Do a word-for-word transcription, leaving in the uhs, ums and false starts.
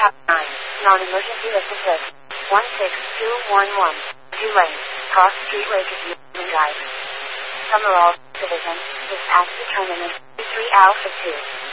nine. Non-emergency listen list. one six two one one. Two lanes. Cross Streetway to Union Drive. Summerall Division. Dispatch determinant. three Alpha two.